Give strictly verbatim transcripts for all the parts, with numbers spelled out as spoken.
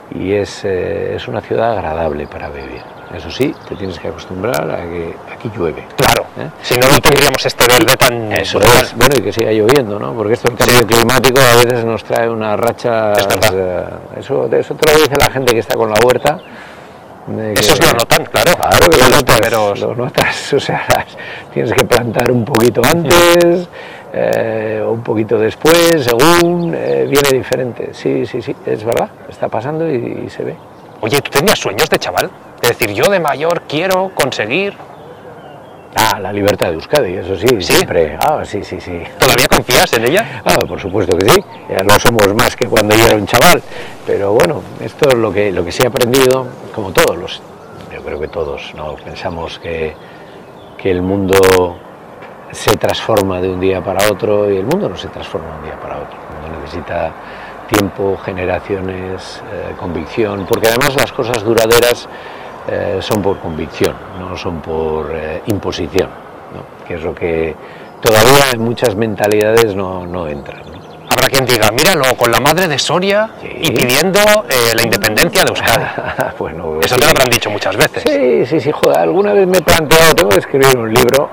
y es, eh, es una ciudad agradable para vivir. Eso sí, te tienes que acostumbrar a que aquí llueve. Claro, ¿eh? Si no, no tendríamos este verde tan... Eso es, bueno, y que siga lloviendo, ¿no? Porque esto, el cambio sí. climático a veces nos trae unas rachas... Eh, eso, eso te lo dice la gente que está con la huerta. Que, Esos lo notan, claro. Claro que lo notas, primeros... lo notas, o sea, tienes que plantar un poquito antes, eh, un poquito después, según, eh, viene diferente. Sí, sí, sí, es verdad, está pasando y, y se ve. Oye, ¿tú tenías sueños de chaval? Es decir, yo de mayor quiero conseguir... Ah, la libertad de Euskadi, eso sí, ¿Sí? siempre. Ah, sí, sí, sí. ¿Todavía confías en ella? Ah, por supuesto que sí. Ya lo somos más que cuando yo era un chaval. Pero bueno, esto es lo que, lo que sí he aprendido, como todos los... Yo creo que todos, ¿no? Pensamos que, que el mundo se transforma de un día para otro, y el mundo no se transforma de un día para otro. El mundo necesita tiempo, generaciones, eh, convicción, porque además las cosas duraderas eh, son por convicción, no son por eh, imposición, ¿no? Que es lo que todavía en muchas mentalidades no, no entra, ¿no? Habrá quien diga, míralo, con la madre de Soria sí. y pidiendo eh, la independencia de Euskadi. Bueno, eso sí. te lo habrán dicho muchas veces. Sí, sí, sí, joder, alguna vez me he planteado, tengo que escribir un libro,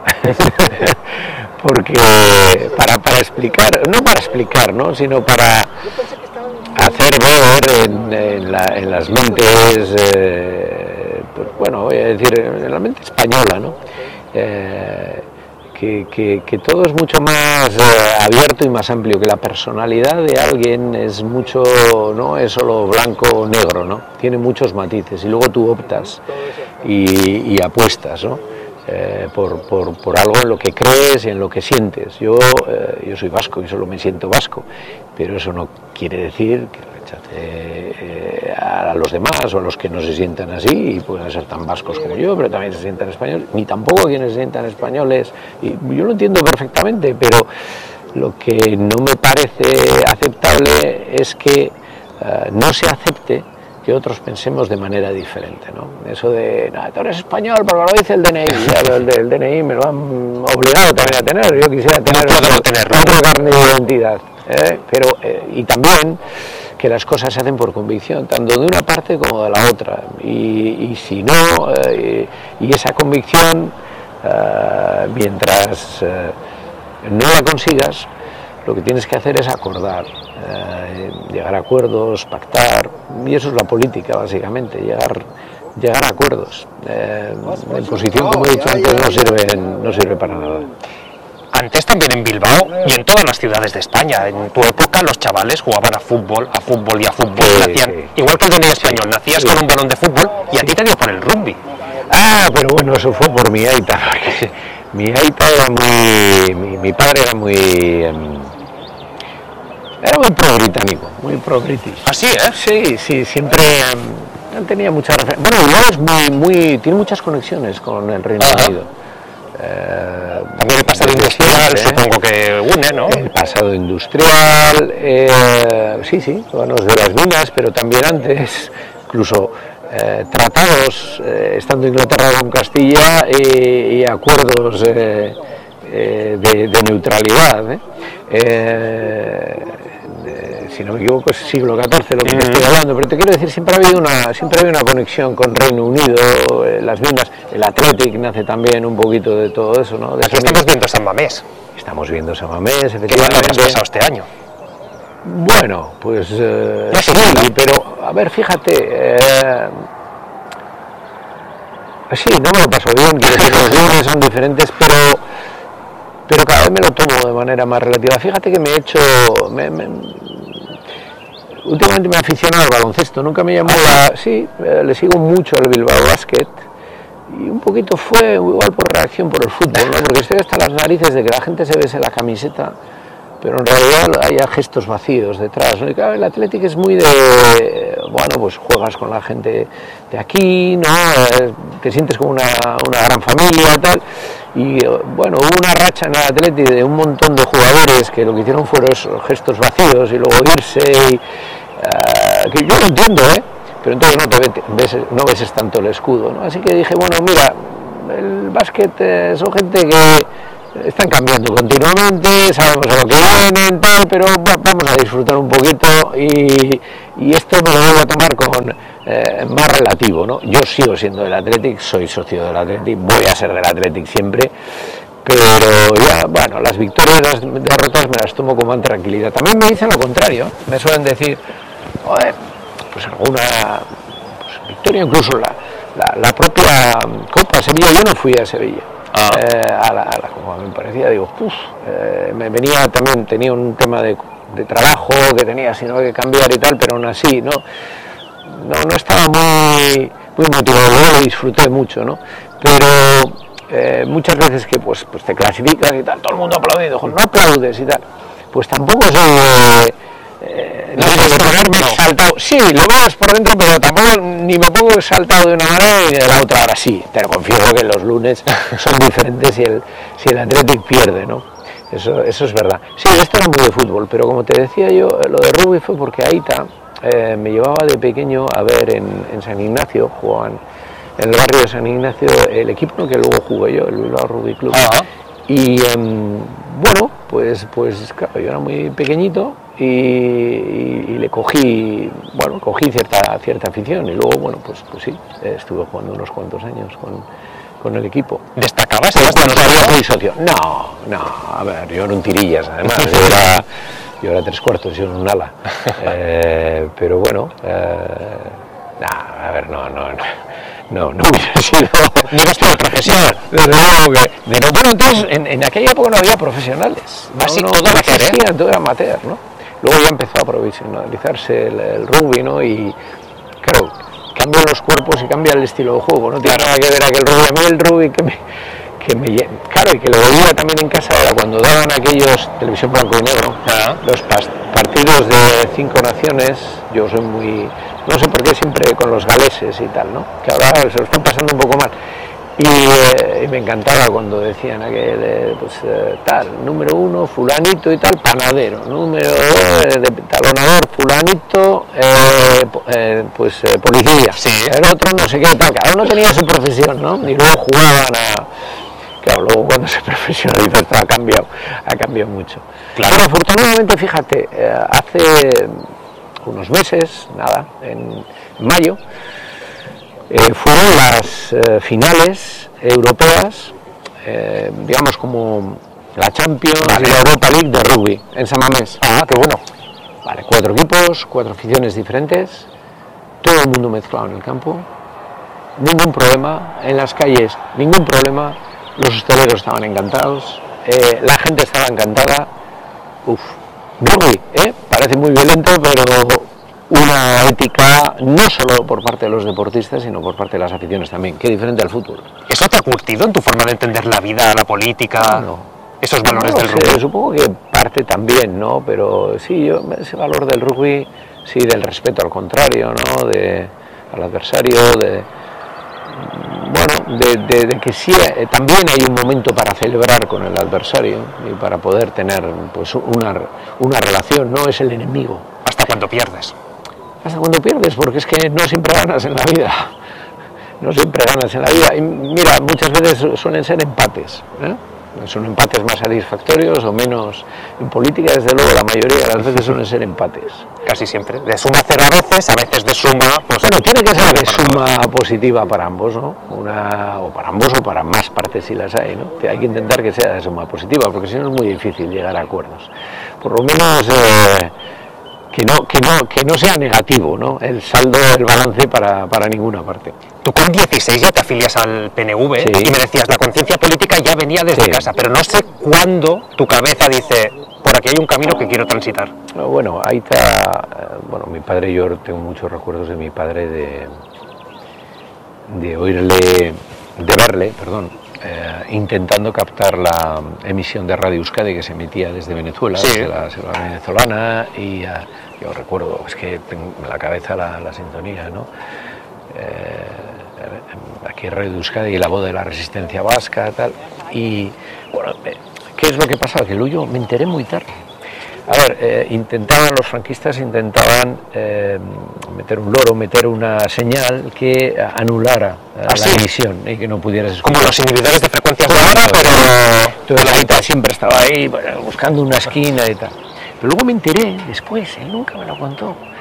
porque para, para explicar, no para explicar, ¿no? Sino para hacer ver en, en, la, en las mentes, eh, pues, bueno, voy a decir, en la mente española, ¿no? Eh, Que, que, que todo es mucho más eh, abierto y más amplio, que la personalidad de alguien es mucho, no es solo blanco o negro, ¿no? Tiene muchos matices y luego tú optas y, y apuestas, ¿no? Eh, por, por, por algo en lo que crees y en lo que sientes. Yo, eh, yo soy vasco y solo me siento vasco, pero eso no quiere decir que rechace eh, a los demás o a los que no se sientan así y pueden ser tan vascos como yo, pero también se sientan españoles, ni tampoco a quienes se sientan españoles, y yo lo entiendo perfectamente, pero lo que no me parece aceptable es que uh, no se acepte que otros pensemos de manera diferente, ¿no? Eso de, no, tú eres español porque lo dice el D N I, ya, el, el D N I me lo han obligado también a tener, yo quisiera tener no otro, tenerlo. otro carnet de identidad, ¿eh? Pero, eh, y también que las cosas se hacen por convicción, tanto de una parte como de la otra, y, y si no, eh, y esa convicción, eh, mientras eh, no la consigas, lo que tienes que hacer es acordar, eh, llegar a acuerdos, pactar, y eso es la política básicamente, llegar, llegar a acuerdos. Eh, la imposición, como he dicho antes, no sirve, no sirve para nada. Antes también en Bilbao y en todas las ciudades de España, en tu época los chavales jugaban a fútbol, a fútbol y a fútbol, sí, nacían, sí. igual que el D N I español, nacías sí. con un balón de fútbol y a ti te dio por el rugby. Ah, pero bueno, eso fue por mi aita, porque mi aita era muy, mi, mi padre era muy, um, era muy pro-británico, muy pro-british. ¿Así, eh? Sí, sí, siempre um, él tenía mucha referencia. Bueno, Bilbao es muy, muy, tiene muchas conexiones con el Reino Ajá. Unido. Eh, También el pasado industrial, ¿eh? Supongo que une, ¿no? El pasado industrial, eh, sí, sí, bueno, de las minas, pero también antes, incluso eh, tratados, eh, estando Inglaterra con Castilla, y, y acuerdos eh, eh, de, de neutralidad. ¿eh? Eh, de, si no me equivoco, es siglo catorce lo que mm. te estoy hablando, pero te quiero decir, siempre ha habido una, siempre ha habido una conexión con Reino Unido, eh, las minas, el Athletic nace también un poquito de todo eso, ¿no? De Aquí estamos viendo San Mamés. Estamos viendo San Mamés, efectivamente. ¿Qué habrás pasado este año? Bueno, pues eh, sí, pero a ver, fíjate, eh, sí, no me lo paso bien, quiero decir, los días son diferentes, pero, pero cada vez me lo tomo de manera más relativa. Fíjate que me he hecho, me, me, últimamente me he aficionado al baloncesto, nunca me llamó la, sí, eh, le sigo mucho al Bilbao Basket, y un poquito fue igual por reacción por el fútbol, ¿no? Porque estoy hasta las narices de que la gente se bese la camiseta, pero en realidad haya gestos vacíos detrás, ¿no? Y claro, el Athletic es muy de, bueno, pues juegas con la gente de aquí, ¿no? Eh, te sientes como una, una gran familia y tal, y bueno, hubo una racha en el Athletic de un montón de jugadores que lo que hicieron fueron esos gestos vacíos y luego irse, y, uh, que yo lo entiendo, ¿eh? Pero entonces no, te ves, no ves tanto el escudo, ¿no? Así que dije, bueno, mira, el básquet eh, son gente que están cambiando continuamente, sabemos a lo que vienen, tal, pero va, vamos a disfrutar un poquito, y, y esto me lo voy a tomar con, eh, más relativo, ¿no? Yo sigo siendo del Athletic, soy socio del Athletic, voy a ser del Athletic siempre, pero ya, bueno, las victorias, las derrotas me las tomo con más tranquilidad. También me dicen lo contrario, me suelen decir, joder, pues alguna pues, victoria, incluso la, la, la propia Copa Sevilla, yo no fui a Sevilla. Ah. Eh, a, la, a la como me parecía, digo, uff, eh, me venía también, tenía un tema de, de trabajo que tenía, sino que cambiar y tal, pero aún así, no, no, no estaba muy, muy motivado, yo lo disfruté mucho, ¿no? Pero eh, muchas veces que pues, pues te clasificas y tal, todo el mundo aplaude, digo, no aplaudes y tal, pues tampoco soy... Eh, Eh, no sé, me he saltado, sí, lo veas por dentro, pero tampoco ni me pongo saltado de una manera ni de la otra. Ahora sí, te lo confieso que los lunes son diferentes si el, si el Athletic pierde, ¿no? Eso, eso es verdad. Sí, esto era muy de fútbol, pero como te decía yo, lo de rugby fue porque Aita eh, me llevaba de pequeño a ver en, en San Ignacio, jugaban en el barrio de San Ignacio, el equipo que luego jugué yo, el Bilbao Rugby Club. Uh-huh. Y um, bueno, pues, pues claro, yo era muy pequeñito y, y, y le cogí, bueno, cogí cierta, cierta afición y luego, bueno, pues, pues sí, estuve jugando unos cuantos años con, con el equipo. ¿Destacabas? ¿No sabías muy socio? No, no, a ver, yo era un tirillas, además, yo era, yo era tres cuartos, yo era un ala. Eh, pero bueno, eh, nah, a ver, no, no, no. No, no hubiera sido... ¿No eres por profesional? Desde luego que... De no, bueno, entonces, en, en aquella época no había profesionales. Así no, todo no amateur, existía, todo era amateur, ¿no? Luego ya empezó a profesionalizarse el, el rugby, ¿no? Y, claro, cambian los cuerpos y cambia el estilo de juego. No tiene nada que ver aquel rugby. A mí el rugby que me... Que me claro, y que lo veía también en casa era cuando daban aquellos, televisión blanco y negro, uh-huh. los pas, partidos de cinco naciones. Yo soy muy... No sé por qué siempre con los galeses y tal, ¿no? Que ahora se lo están pasando un poco mal. Y, eh, y me encantaba cuando decían aquel, eh, pues eh, tal, número uno, fulanito y tal, panadero. Número dos, eh, de talonador, fulanito, eh, eh, pues eh, policía. Sí. El otro no sé qué tal, cada uno tenía su profesión, ¿no? Y luego jugaban a... Claro, luego cuando se profesionaliza esto ha cambiado, ha cambiado mucho. Claro. Pero afortunadamente, fíjate, eh, hace... unos meses, nada, en, en mayo, eh, fueron las eh, finales europeas, eh, digamos como la Champions y la Europa League de rugby, en San Mamés. Ah, qué bueno. Vale, cuatro equipos, cuatro aficiones diferentes, todo el mundo mezclado en el campo, ningún problema, en las calles ningún problema, los hosteleros estaban encantados, eh, la gente estaba encantada, uff. Rugby, ¿eh? Parece muy violento, pero una ética no solo por parte de los deportistas, sino por parte de las aficiones también, que diferente al fútbol. ¿Eso te ha curtido en tu forma de entender la vida, la política, no, esos valores no, del sé, rugby? Supongo que parte también, ¿no? Pero sí, yo, ese valor del rugby, sí, del respeto al contrario, ¿no? De, al adversario, de... Bueno, de, de, de que sí, eh, también hay un momento para celebrar con el adversario y para poder tener pues una, una relación, no es el enemigo. ¿Hasta cuando pierdes? Hasta cuando pierdes, porque es que no siempre ganas en la vida, no siempre ganas en la vida. Y mira, muchas veces suelen ser empates, ¿eh? Son empates más satisfactorios o menos. En política, desde luego, la mayoría de las veces suelen ser empates. Casi siempre. De suma cero a veces, a veces de suma... Pues, bueno, tiene que ser de suma positiva para ambos, ¿no? Una, o para ambos o para más partes si las hay, ¿no? Hay que intentar que sea de suma positiva, porque si no es muy difícil llegar a acuerdos. Por lo menos... Eh, Que no, que, no, que no sea negativo, ¿no? El saldo, el balance para, para ninguna parte. Tú con dieciséis ya te afilias al P N V, sí. Y me decías, la conciencia política ya venía desde sí. casa, pero no sé cuándo tu cabeza dice, por aquí hay un camino que quiero transitar. Bueno, ahí está, bueno, mi padre, yo tengo muchos recuerdos de mi padre de, de oírle, de verle, perdón, Eh, intentando captar la emisión de Radio Euskadi que se emitía desde Venezuela, sí. desde la selva venezolana, y uh, yo recuerdo, es que tengo en la cabeza la, la sintonía, ¿no? Eh, aquí Radio Euskadi y la voz de la resistencia vasca, tal, y bueno, ¿qué es lo que pasaba? Que lo yo me enteré muy tarde. A ver, eh, intentaban, los franquistas intentaban eh, meter un loro, meter una señal que anulara eh, ¿Ah, la sí? emisión y que no pudieras escuchar. Como los inhibidores de frecuencias de ahora, pero... Entonces la Aita siempre estaba ahí, bueno, buscando una esquina y tal. Pero luego me enteré, después, él nunca me lo contó,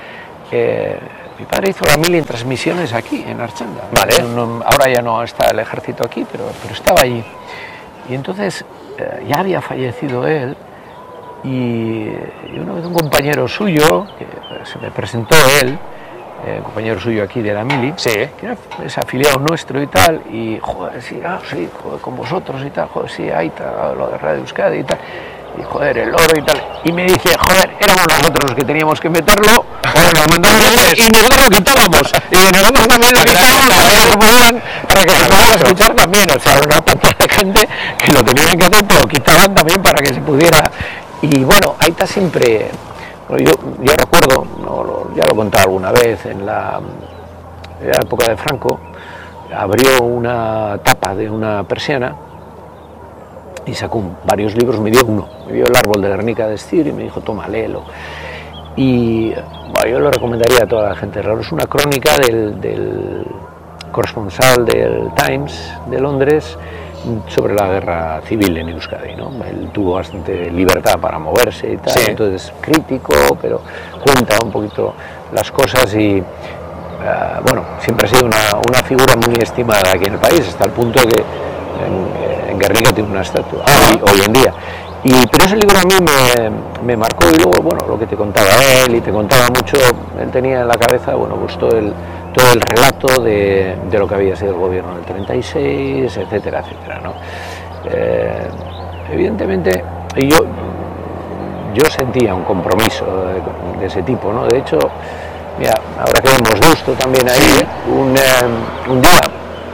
eh, mi padre hizo la mili en transmisiones aquí, en Archanda. Vale. No, no, ahora ya no está el ejército aquí, pero, pero estaba allí. Y entonces eh, ya había fallecido él, y, y una vez un compañero suyo, que se me presentó él, eh, un compañero suyo aquí de la mili, Sí. que era, es afiliado nuestro y tal, y joder, sí, ah, sí, joder, con vosotros y tal, joder, sí, ahí está, lo de Radio Euskadi y tal. Y joder, el oro y tal. Y me dice, joder, éramos nosotros los que teníamos que meterlo, joder, nos mandaban y nosotros lo quitábamos. Y nosotros también lo quitábamos para que se pudieran, para que se pudiera escuchar también. O sea, una pantalla de gente que lo tenían que hacer, pero lo quitaban también para que se pudiera. Y bueno, ahí está siempre. Bueno, yo, yo recuerdo, no, lo, ya lo he contado alguna vez, en la, en la época de Franco, abrió una tapa de una persiana y sacó varios libros, me dio uno, me dio El árbol de Guernica de Stier y me dijo, toma, léelo. Y bueno, yo lo recomendaría a toda la gente. Es una crónica del, del corresponsal del Times de Londres sobre la guerra civil en Euskadi, ¿no? Él tuvo bastante libertad para moverse y tal, sí. Entonces crítico, pero cuenta un poquito las cosas y uh, bueno, siempre ha sido una, una figura muy estimada aquí en el país, hasta el punto que en, en Guernica tiene una estatua, hoy, hoy en día. Y, pero ese libro a mí me, me marcó, y luego, bueno, lo que te contaba él, y te contaba mucho, él tenía en la cabeza, bueno, pues todo el, todo el relato de, de lo que había sido el gobierno del treinta y seis, etcétera, etcétera, ¿no? Eh, evidentemente, yo, yo sentía un compromiso de, de ese tipo, ¿no? De hecho, mira, ahora que hemos visto también ahí, un, eh, un día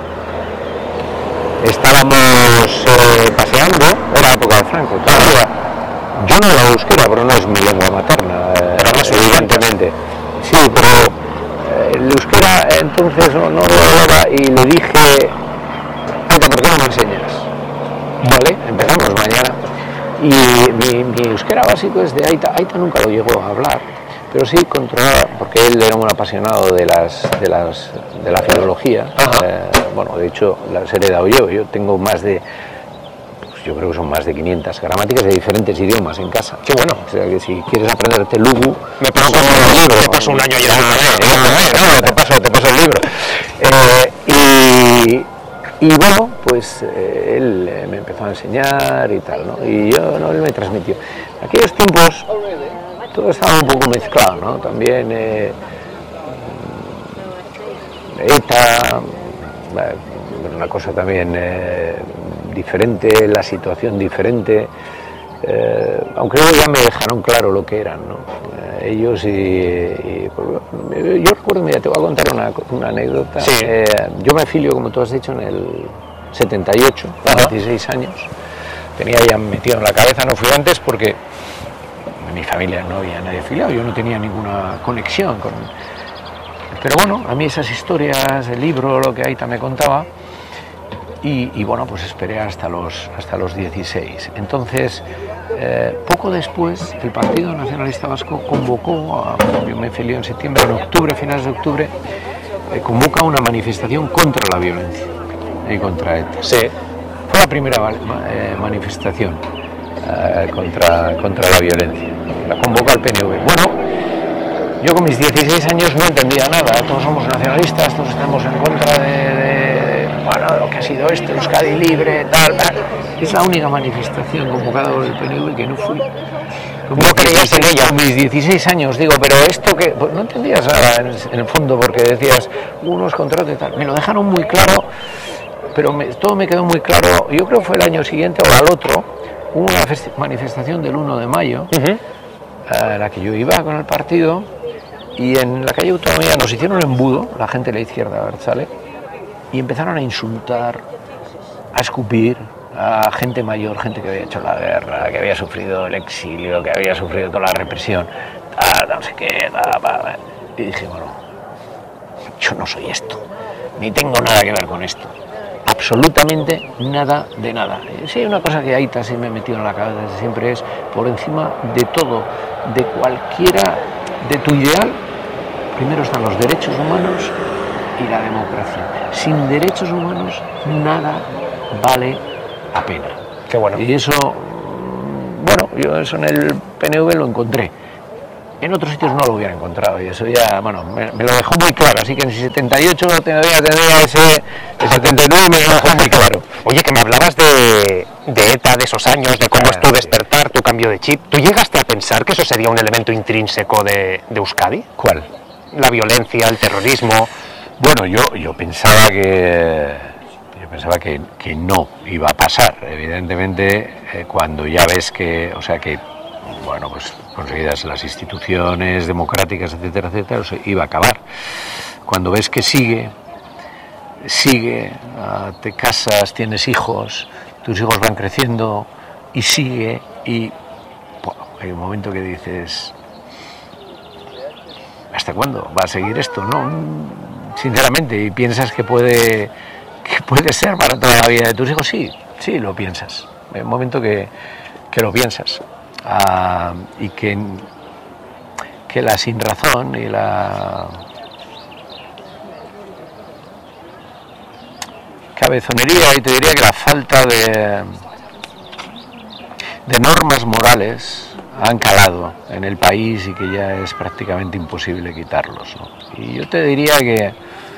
estábamos eh, paseando, era época de Franco, todavía. Yo no la euskera, pero no es mi lengua materna, eh, pero no es evidentemente. Sí, pero eh, el euskera entonces no, no lo hablaba y le dije, Aita, ¿por qué no me enseñas? Vale, empezamos mañana. Y mi, mi euskera básico es de Aita. Aita nunca lo llegó a hablar, pero sí controlaba, porque él era un apasionado de las de las de la filología. Eh, bueno, de hecho las he heredado yo. Yo tengo más de, pues yo creo que son más de quinientas gramáticas de diferentes idiomas en casa. Qué bueno. O sea que si quieres aprender telugu, me paso un libro, te paso un año ya. No, te paso, te paso el libro. Eh, y Y bueno, pues eh, él eh, me empezó a enseñar y tal, ¿no? Y yo, no, él me transmitió. En aquellos tiempos todo estaba un poco mezclado, ¿no? También eh, ETA, una cosa también eh, diferente, la situación diferente, eh, aunque luego ya me dejaron claro lo que eran, ¿no? Eh, ellos y, y pues, yo recuerdo, mira, te voy a contar una, una anécdota. Sí. Eh, yo me afilio, como tú has dicho, en el setenta y ocho, a dieciséis años, tenía ya metido en la cabeza, no fui antes porque en mi familia no había nadie afiliado, yo no tenía ninguna conexión con... Pero bueno, a mí esas historias, el libro, lo que Aita me contaba, y, y bueno, pues esperé hasta los, hasta los dieciséis. Entonces, eh, poco después, el Partido Nacionalista Vasco convocó, a, yo me afilié en septiembre, en octubre, finales de octubre, eh, convoca una manifestación contra la violencia y contra ETA. Sí. Fue la primera eh, manifestación eh, contra, contra la violencia. La convoca el P N V. Bueno, yo con mis dieciséis años no entendía nada. Todos somos nacionalistas, todos estamos en contra de, de, bueno, de lo que ha sido esto, Euskadi libre, tal, tal. Es la única manifestación convocada por el P N V que no fui. No creías en ella. Con mis dieciséis años, digo, pero esto que... Pues no entendías nada en, en el fondo, porque decías, unos contratos y tal. Me lo dejaron muy claro, pero me, todo me quedó muy claro. Yo creo que fue el año siguiente o al otro, hubo una manifestación del uno de mayo, uh-huh. a la que yo iba con el partido, y en la calle Autonomía nos hicieron embudo, la gente de la izquierda, ¿sale? Y empezaron a insultar, a escupir a gente mayor, gente que había hecho la guerra, que había sufrido el exilio, que había sufrido toda la represión, tal, no sé qué, tal, tal. Y dije, bueno, yo no soy esto, ni tengo nada que ver con esto. Absolutamente nada de nada. Sí, hay una cosa que Aita sí me he metido en la cabeza desde siempre, es por encima de todo, de cualquiera, de tu ideal, primero están los derechos humanos y la democracia. Sin derechos humanos nada vale la pena. Qué bueno. Y eso, bueno, yo eso en el P N V lo encontré. en otros sitios no lo hubiera encontrado, y eso ya, bueno, me, me lo dejó muy claro, así que en setenta y ocho tendría, tendría ese, el setenta y nueve me lo dejó muy claro. Oye, que me hablabas de, de ETA, de esos años, de cómo Ah, es tu sí. despertar, tu cambio de chip. ¿Tú llegaste a pensar que eso sería un elemento intrínseco de, de Euskadi? ¿Cuál? La violencia, el terrorismo. Bueno, yo, yo pensaba que yo pensaba que, que no iba a pasar, evidentemente, eh, cuando ya ves que, o sea que, bueno, pues conseguidas las instituciones democráticas, etcétera, etcétera, o sea, iba a acabar. Cuando ves que sigue, sigue, uh, te casas, tienes hijos, tus hijos van creciendo y sigue, y bueno, hay un momento que dices, ¿hasta cuándo va a seguir esto? No, sinceramente, y piensas que puede, que puede ser para toda la vida de tus hijos, sí, sí, lo piensas. Hay un momento que, que lo piensas. Uh, y que, que la sinrazón y la cabezonería, y te diría que la falta de, de normas morales han calado en el país y que ya es prácticamente imposible quitarlos, ¿no? Y yo te diría que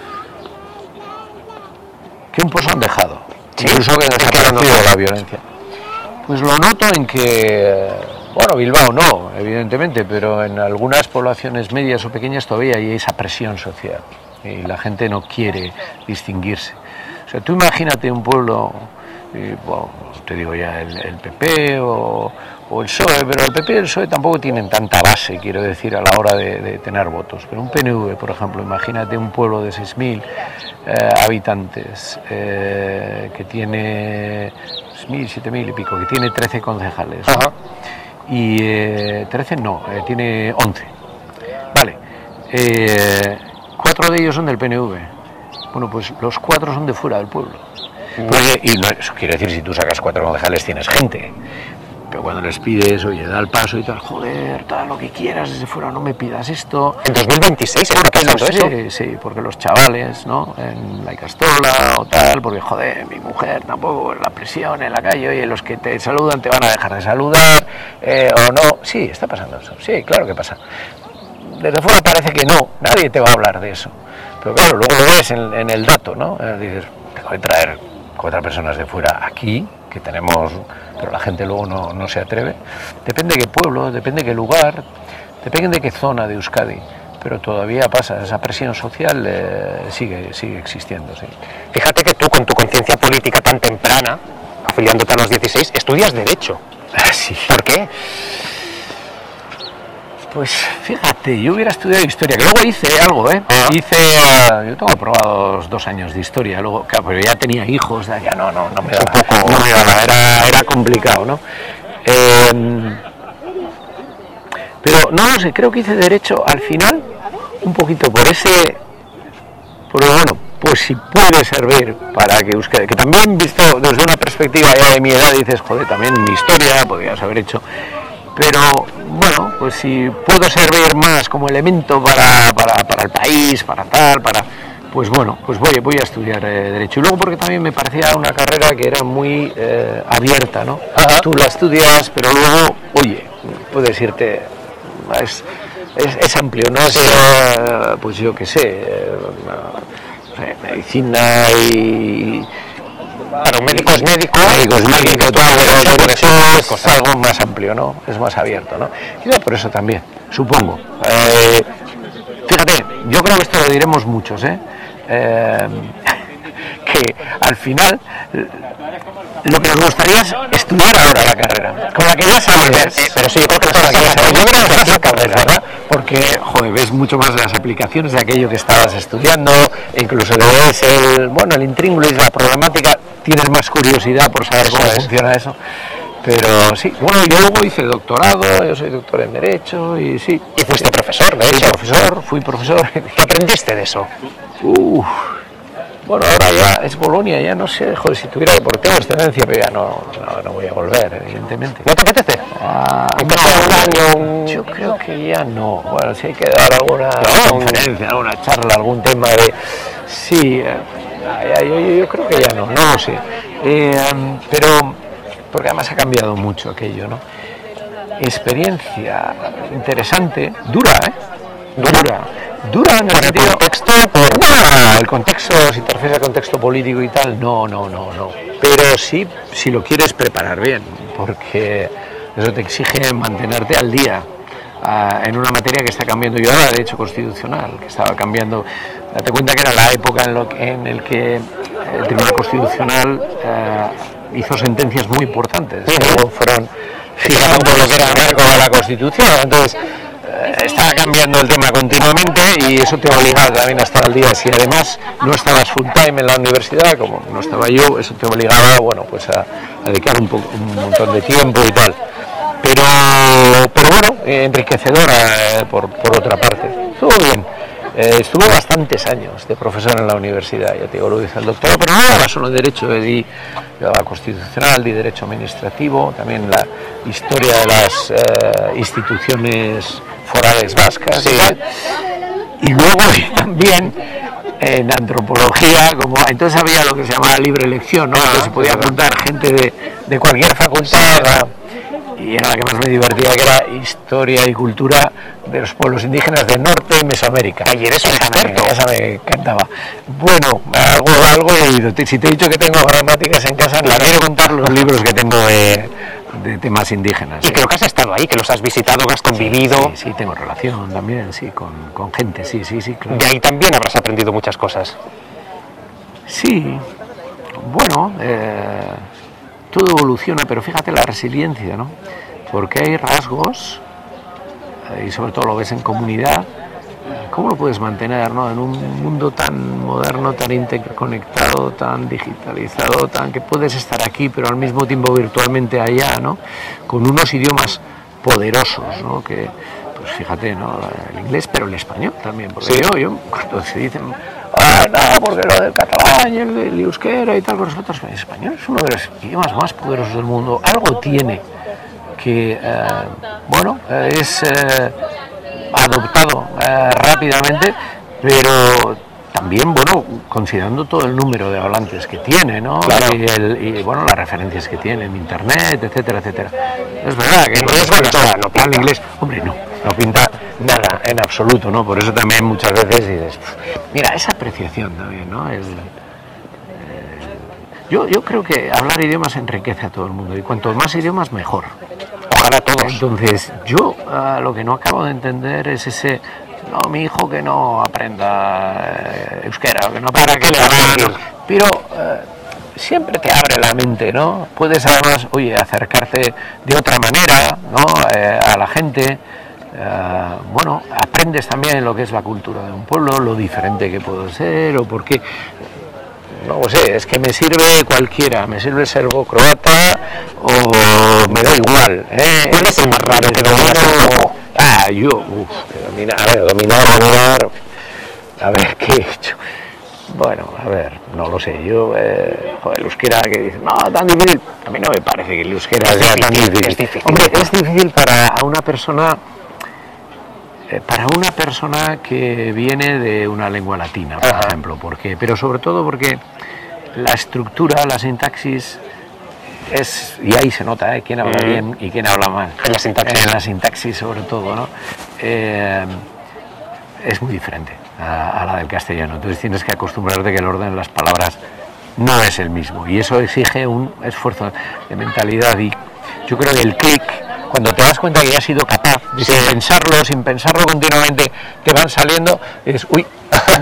que un pozo han dejado, sí, incluso que desaparecido la violencia. Pues lo noto en que, bueno, Bilbao no, evidentemente, pero en algunas poblaciones medias o pequeñas todavía hay esa presión social y la gente no quiere distinguirse. O sea, tú imagínate un pueblo, y, bueno, te digo ya el, el P P o, o el P S O E, pero el P P y el P S O E tampoco tienen tanta base, quiero decir, a la hora de, de tener votos. Pero un P N V, por ejemplo, imagínate un pueblo de seis mil eh, habitantes eh, que tiene mil, siete mil y pico, que tiene trece concejales, ¿no? Ajá. Y eh, trece no, eh, tiene once. Vale, eh, cuatro de ellos son del P N V. Bueno, pues los cuatro son de fuera del pueblo. Porque, y no, eso quiere decir, si tú sacas cuatro concejales tienes gente. Pero cuando les pides, oye, da el paso y tal, joder, tal, lo que quieras desde fuera, no me pidas esto. En dos mil veintiséis está Porque pasando los, eso. sí, sí, porque los chavales, ¿no? En la Icastola o tal, porque joder, mi mujer tampoco, la presión en la calle, oye, los que te saludan te van a dejar de saludar, eh, o no. Sí, está pasando eso, sí, claro que pasa. Desde fuera parece que no, nadie te va a hablar de eso. Pero claro, luego lo ves en, en el dato, ¿no? Eh, dices, tengo que traer cuatro personas de fuera aquí, que tenemos, pero la gente luego no, no se atreve. Depende de qué pueblo, depende de qué lugar, depende de qué zona de Euskadi, pero todavía pasa, esa presión social eh, sigue, sigue existiendo, sí. Fíjate que tú, con tu conciencia política tan temprana, afiliándote a los dieciséis, estudias Derecho. Sí. ¿Por qué? Pues fíjate, yo hubiera estudiado historia, que luego hice algo, ¿eh? Ah. Hice, uh, yo tengo aprobados dos años de historia, luego, claro, pero ya tenía hijos, ya no, no, no me daba, poco, no me daba, era, era complicado, ¿no? Eh, pero no lo sé, creo que hice Derecho al final, un poquito por ese, por bueno, pues si puede servir para que Euskadi, que también visto desde una perspectiva ya de mi edad, dices, joder, también mi historia podrías haber hecho. Pero bueno, pues si puedo servir más como elemento para, para, para el país, para tal, para pues bueno, pues voy, voy a estudiar eh, Derecho. Y luego porque también me parecía una carrera que era muy eh, abierta, ¿no? Ajá. Tú la estudias, pero luego, oye, puedes irte, es, es, es amplio, no es, eh, pues yo qué sé, eh, eh, medicina y... Claro, un médico es médico, médico es médico, todo derecho, derecho es algo más amplio, ¿no? Es más abierto, ¿no? Y por eso también, supongo. Eh, fíjate, yo creo que esto lo diremos muchos, ¿eh? eh que al final lo que nos gustaría es estudiar ahora la carrera, con la que ya sabes, eh, pero sí, yo creo que con la que ya sabes, yo creo que esa esa carrera, ¿verdad? Porque, joder, ves mucho más de las aplicaciones de aquello que estabas estudiando, e incluso le ves el, bueno, el intríngulis, la problemática, tienes más curiosidad por saber cómo Eso es. funciona eso. Pero sí, bueno, yo luego hice doctorado, yo soy doctor en Derecho y sí. Y fuiste profesor, de Fui hecho. profesor, fui profesor. ¿Qué aprendiste de eso? Uf. Bueno, ahora ya es Bolonia, ya no sé, joder, si tuviera que, porque tengo excelencia, pero ya no, no, no voy a volver, evidentemente. ¿No te apetece? Ah, Aunque no, sea un año, un- yo creo que ya no. Bueno, si hay que dar alguna No, conferencia, alguna charla, algún tema de... Sí, eh, ya, yo, yo, yo creo que ya no, no lo sé. Eh, pero, porque además ha cambiado mucho aquello, ¿no? experiencia interesante, dura, ¿eh? Dura. Dura en el ¿Por el sentido... contexto? Por... No, el contexto, si te refieres al contexto político y tal, no, no, no, no. Pero sí, si lo quieres preparar bien, porque eso te exige mantenerte al día uh, en una materia que está cambiando. Yo ahora, derecho constitucional, que estaba cambiando. Date cuenta que era la época en, lo que, en el que el Tribunal Constitucional uh, hizo sentencias muy importantes. ¿no? Fueron fijando lo que era el marco de la Constitución. Entonces, estaba cambiando el tema continuamente y eso te obligaba también a estar al día. Si además no estabas full time en la universidad, como no estaba yo, eso te obligaba, bueno, pues a, a dedicar un, poco, un montón de tiempo y tal. Pero, pero bueno, enriquecedora eh, por, por otra parte. Estuvo bien. Eh, estuve bastantes años de profesor en la universidad, ya te digo, lo dice el doctor, pero no era solo derecho, eh, di la constitucional, di derecho administrativo, también la historia de las eh, instituciones forales vascas, sí. Y luego también en antropología, como entonces había lo que se llamaba libre elección, ¿no? Entonces se podía apuntar gente de, de cualquier facultad, y era la que más me divertía, que era historia y cultura de los pueblos indígenas del norte de Mesoamérica. Ayer eso es experto. Esa me encantaba. Bueno, algo, algo he oído. Si te he dicho que tengo gramáticas en casa, les quiero contar los libros que tengo de, de temas indígenas. Y creo que has estado ahí, que los has visitado, que has convivido. Sí, sí, tengo relación también, sí, con, con gente, sí, sí, sí, claro. De ahí también habrás aprendido muchas cosas. Sí, bueno, eh, todo evoluciona, pero fíjate la resiliencia, ¿no? Porque hay rasgos, eh, y sobre todo lo ves en comunidad, ¿cómo lo puedes mantener, ¿no? En un mundo tan moderno, tan interconectado, tan digitalizado, tan que puedes estar aquí, pero al mismo tiempo virtualmente allá, ¿no? Con unos idiomas poderosos, ¿no? Que, pues fíjate, ¿no? El inglés, pero el español también, porque sí. yo, yo, cuando se dicen, ah, no, porque lo del catalán y el, el euskera y tal, con nosotros, el español es uno de los idiomas más poderosos del mundo, algo tiene que, eh, bueno, es eh, adoptado eh, rápidamente, pero también, bueno, considerando todo el número de hablantes que tiene, ¿no? Claro. Y, el, y, bueno, las referencias que tiene en internet, etcétera, etcétera. Es verdad que no es bueno, no pinta inglés, hombre, no, no pinta nada en absoluto, ¿no? Por eso también muchas veces dices, mira, esa apreciación también, ¿no? El, Yo, yo creo que hablar idiomas enriquece a todo el mundo y cuanto más idiomas mejor. Ojalá todos. Entonces, yo uh, lo que no acabo de entender es ese, no, mi hijo que no aprenda eh, euskera, que no para que le hagan, pero uh, siempre te abre la mente, ¿no? Puedes además, oye, acercarte de otra manera, ¿no? Eh, a la gente. Uh, bueno, aprendes también lo que es la cultura de un pueblo, lo diferente que puedo ser o por qué. No lo sé, es que me sirve cualquiera, me sirve serbo-croata o me da igual, ¿eh? ¿Cuál es el más raro que domino? Ah, yo, uff, dominar, a ver, dominar, dominar, a ver, ¿qué he hecho? Bueno, a ver, no lo sé, yo, eh, joder, el euskera que dice, no, tan difícil, a mí no me parece que el euskera sea tan difícil. Es difícil. Hombre, es difícil para a una persona... Para una persona que viene de una lengua latina, por Ajá. ejemplo, porque, pero sobre todo porque la estructura, la sintaxis es, y ahí se nota, ¿eh? Quién habla mm. bien y quién habla mal. En la sintaxis. En la sintaxis sobre todo, ¿no? Eh, es muy diferente a, a la del castellano. Entonces tienes que acostumbrarte que el orden de las palabras no es el mismo y eso exige un esfuerzo de mentalidad y yo creo que el clic, cuando te das cuenta que ya has sido capaz, sí. sin pensarlo, sin pensarlo continuamente, te van saliendo, y dices, uy,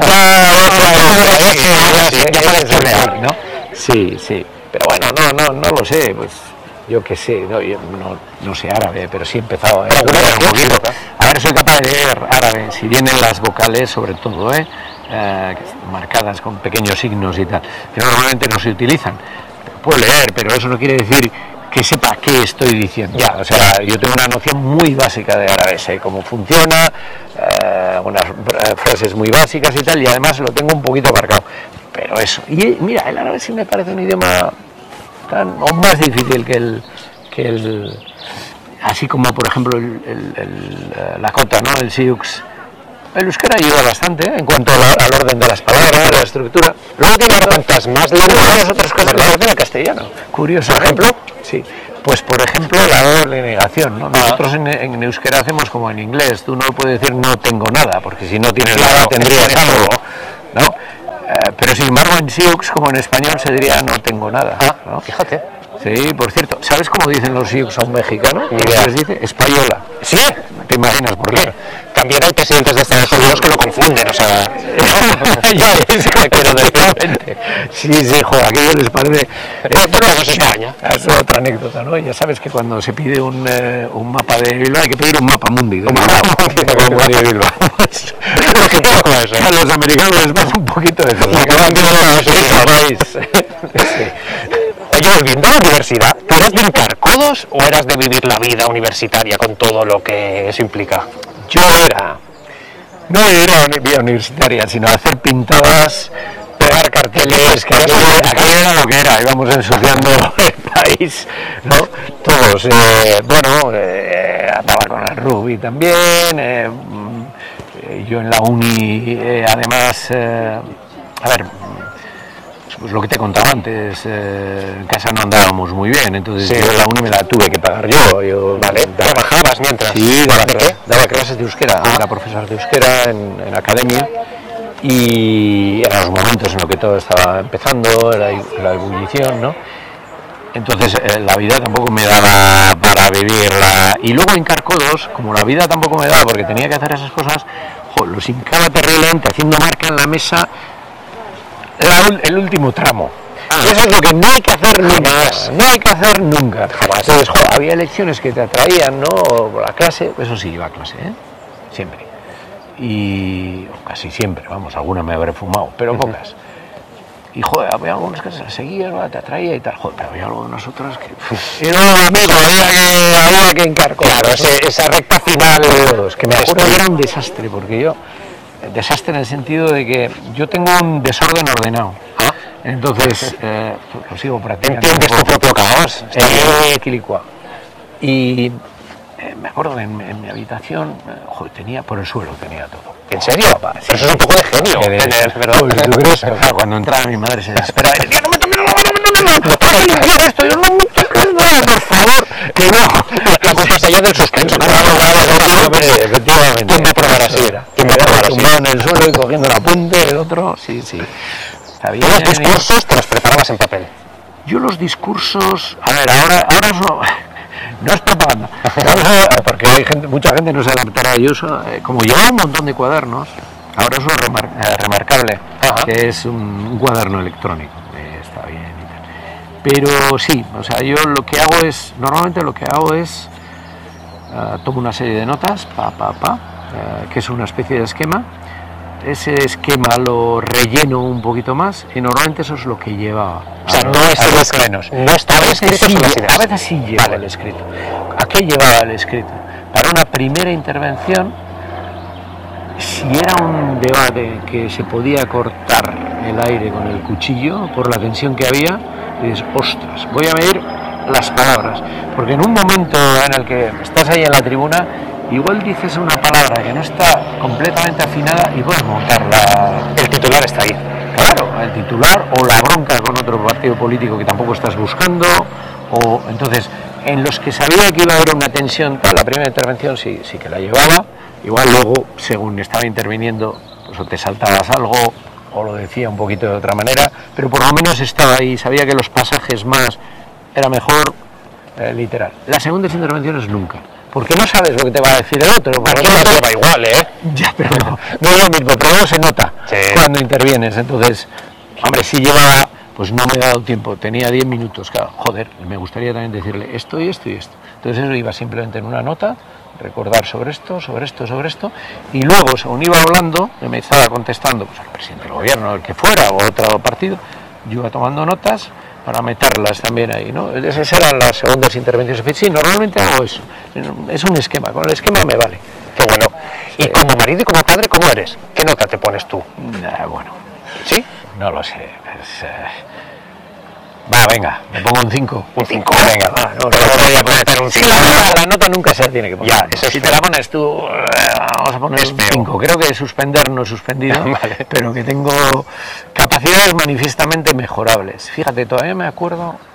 sí, sí, pero bueno, no, no, no lo sé, pues yo qué sé, no, yo no, no sé árabe, pero sí he empezado a ¿eh? un poquito. A ver, soy capaz de leer árabe, si vienen las vocales sobre todo, ¿eh? Eh, marcadas con pequeños signos y tal, que normalmente no se utilizan. Puedo leer, pero eso no quiere decir que sepa qué estoy diciendo. Ya, o sea, yo tengo una noción muy básica de árabe, sé cómo funciona, eh, unas frases muy básicas y tal, y además lo tengo un poquito marcado. Pero eso, y mira, el árabe sí me parece un idioma tan, o más difícil que el, que el, así como por ejemplo el, el, el, la cota, ¿no? El siux. El euskera ayuda bastante, ¿eh? En cuanto a la, al orden de las palabras, la estructura. Luego tiene cuantas más lenguas, otras cosas que hacen el castellano. Curioso, por ejemplo. Sí, Pues por ejemplo la doble negación, ¿no? Nosotros en, en euskera hacemos como en inglés, tú no puedes decir no tengo nada, porque si no tienes nada tendrías algo, ¿no? Eh, pero sin embargo en Sioux, como en español, se diría no tengo nada, ¿no? Fíjate. Sí, por cierto, ¿sabes cómo dicen los Sioux a un mexicano? Ni idea. Les dice española. ¿Sí? ¿Te imaginas por qué? También hay presidentes de Estados Unidos que lo confunden, o sea... Ya ves, pero de sí, sí, joder, aquello les parece... Eh, pero eso es España. Es otra anécdota, ¿no? Ya sabes que cuando se pide un, eh, un mapa de Bilbao hay que pedir un mapa mundi. Un mapa mundi de Bilbao. A los americanos les pasa un poquito de todo. Oye, volviendo a la universidad, ¿tú eras de hincar codos o eras de vivir la vida universitaria con todo lo que eso implica? Yo era, no era una vida universitaria, sino hacer pintadas, pegar carteles, que aquello, aquello era lo que era, íbamos ensuciando el país, ¿no? Todos, eh, bueno, eh, andaba con el rugby también, eh, yo en la uni, eh, además, eh, a ver, pues lo que te contaba antes, eh, en casa no andábamos muy bien, entonces sí. Yo la uni me la tuve que pagar yo. yo vale, daba, ¿trabajabas mientras? Sí, daba, daba clases de euskera, ah. Era profesor de euskera en, en academia, y eran los momentos en los que todo estaba empezando, era la ebullición, ¿no? Entonces eh, la vida tampoco me daba para vivirla, y luego hincar codos, como la vida tampoco me daba porque tenía que hacer esas cosas, jo, los hincaba terriblemente, haciendo marca en la mesa. La, el último tramo. Ah, eso es lo que no hay que hacer nunca. Jamás. No hay que hacer nunca. Jamás. Entonces, jo, había lecciones que te atraían, ¿no? O la clase, eso sí, iba a clase, ¿eh? Siempre. Y o casi siempre, vamos, alguna me habré fumado, pero uh-huh. pocas. Y joder, había algunas que se las seguías, ¿no? Te atraía y tal, joder, pero había algunas otras que... Y no, amigo, había que, había que hincar cosas. Claro, ese, esa recta final, es que me acuerdo que era un desastre, porque yo... Desastre en el sentido de que yo tengo un desorden ordenado. ¿Ah? Entonces, eh, lo sigo practicando. ¿Entiendes tu propio caos? Eh, y eh, me acuerdo que en, en mi habitación, eh, joder, tenía por el suelo, tenía todo. ¿En serio? Papá, sí, eso es un poco de genio. De, tener, ¿verdad? Pues, ¿tú crees? Claro, cuando entraba mi madre se desesperaba y decía, no me tomes, no, no, no, no, no, no, esto, yo no me toques nada, por favor, que no. La culpa es allá del suspenso. Claro, claro, efectivamente. ¿Quién me probará así? ¿Quién me probará así? Tumbado en el suelo y cogiendo el apunte, el otro, sí, sí. ¿Los discursos te los preparabas en papel? Yo los discursos, a ver, ahora, ahora eso, no es propaganda, porque hay gente, mucha gente no se adaptará a ello, como llevaba un montón de cuadernos, ahora eso es remar, eh, remarcable, ajá, que es un, un cuaderno electrónico, eh, está bien y tal. Pero sí, o sea, yo lo que hago es, normalmente lo que hago es, uh, tomo una serie de notas, pa, pa, pa, uh, que es una especie de esquema. Ese esquema lo relleno un poquito más y normalmente eso es lo que llevaba. O sea, no es menos. No estaba escrito, sí, a veces sí lleva vale. el escrito. ¿A qué llevaba el escrito? Para una primera intervención, si era un debate que se podía cortar el aire con el cuchillo por la tensión que había, dices, ostras, voy a medir las palabras. Porque en un momento en el que estás ahí en la tribuna, igual dices una palabra que no está completamente afinada y puedes montarla. El titular está ahí. Claro, el titular o la bronca con otro partido político que tampoco estás buscando. O entonces, en los que sabía que iba a haber una tensión, tal, la primera intervención sí, sí que la llevaba. Igual luego, según estaba interviniendo, pues o te saltabas algo o lo decía un poquito de otra manera, pero por lo menos estaba ahí, sabía que los pasajes más era mejor eh, literal. Las segundas intervenciones nunca. Porque no sabes lo que te va a decir el otro. Aquí no te va igual, ¿eh? Ya, pero no, no es lo mismo, pero luego se nota sí. cuando intervienes. Entonces, hombre, si llevaba, pues no me he dado tiempo, tenía diez minutos, claro, joder, me gustaría también decirle esto y esto y esto. Entonces eso iba simplemente en una nota, recordar sobre esto, sobre esto, sobre esto, y luego, según iba hablando, me estaba contestando, pues al presidente del gobierno, el que fuera, o otro partido, yo iba tomando notas, para meterlas también ahí, ¿no? Esas eran las segundas intervenciones. Sí, normalmente hago eso. Es un esquema, con el esquema me vale. Qué bueno. Sí. Y como marido y como padre, ¿cómo eres? ¿Qué nota te pones tú? Nah, bueno. ¿Sí? No lo sé. Es, uh... Va, venga, me pongo un cinco. ¿Un cinco? Venga, va. No, no, no voy a poner un cinco. Sí, la, nota, la nota nunca se tiene que poner. Ya, eso si te la pones tú, uh, vamos a poner un cinco. Creo que suspender no he suspendido, vale. Pero que tengo capacidades manifiestamente mejorables. Fíjate, todavía me acuerdo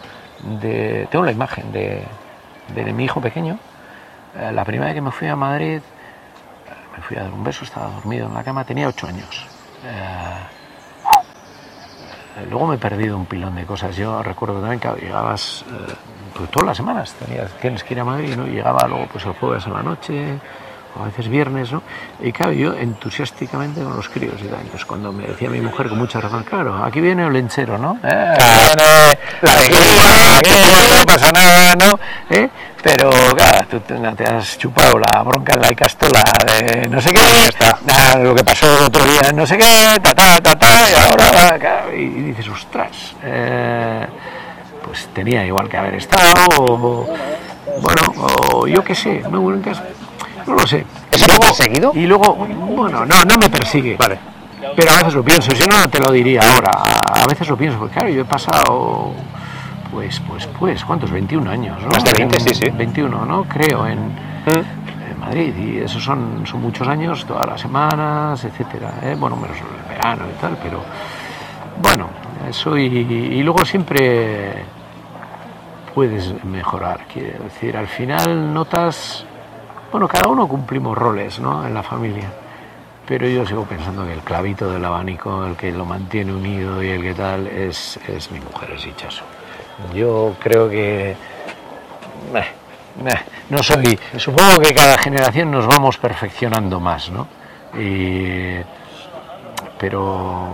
de tengo la imagen de, de, de mi hijo pequeño. Eh, la primera vez que me fui a Madrid, me fui a dar un beso, estaba dormido en la cama, tenía ocho años. Eh, Luego me he perdido un pilón de cosas. Yo recuerdo también que llegabas eh, pues todas las semanas, tenías, tienes que ir a Madrid, ¿no? Y llegaba luego pues el jueves a la noche, o a veces viernes, ¿no? Y claro, yo entusiásticamente con los críos y tal. Entonces cuando me decía mi mujer con mucha razón, claro, aquí viene el lenchero, ¿no? Eh, viene la alegría, que no pasa nada, ¿no? ¿Eh? Pero claro, tú te, te has chupado la bronca en la Icastola de no sé qué, está, nada, lo que pasó el otro día, no sé qué, ta ta ta ta, y ahora, claro, y dices, ostras, eh, pues tenía igual que haber estado, o, bueno, o yo qué sé, no, no lo sé. ¿Eso lo has seguido? Y luego, bueno, no, no me persigue. Vale. Pero a veces lo pienso, si no, no te lo diría ahora, a veces lo pienso, porque claro, yo he pasado... Pues, pues, pues, ¿cuántos? veintiún años, ¿no? Más de veinte, sí, sí. veintiuno, ¿no? Creo, en, ¿Mm? en Madrid. Y esos son, son muchos años, todas las semanas, etcétera. ¿eh? Bueno, menos el verano y tal, pero... Bueno, eso y, y luego siempre puedes mejorar. Quiero decir, al final notas... Bueno, cada uno cumplimos roles, ¿no? En la familia. Pero yo sigo pensando que el clavito del abanico, el que lo mantiene unido y el que tal, es, es mi mujer, es Itxaso. Yo creo que eh, eh, no soy, supongo que cada generación nos vamos perfeccionando más, ¿no? Y, pero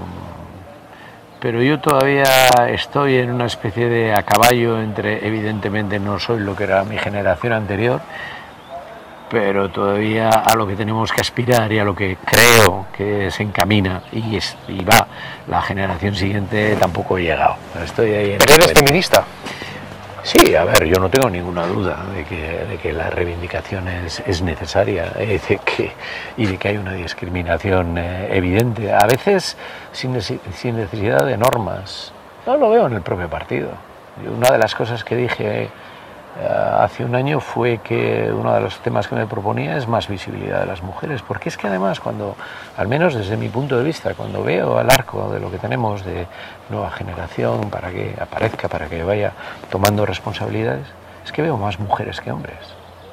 pero yo todavía estoy en una especie de a caballo entre, evidentemente no soy lo que era mi generación anterior, pero todavía a lo que tenemos que aspirar y a lo que creo que se encamina y, es, y va la generación siguiente tampoco he llegado. Estoy ahí. ¿Pero eres feminista? Sí, a ver, yo no tengo ninguna duda de que, de que la reivindicación es, es necesaria eh, de que, y de que hay una discriminación eh, evidente, a veces sin, sin necesidad de normas. No lo veo en el propio partido. Una de las cosas que dije hace un año fue que uno de los temas que me proponía es más visibilidad de las mujeres, porque es que además cuando, al menos desde mi punto de vista, cuando veo al arco de lo que tenemos de nueva generación para que aparezca, para que vaya tomando responsabilidades, es que veo más mujeres que hombres.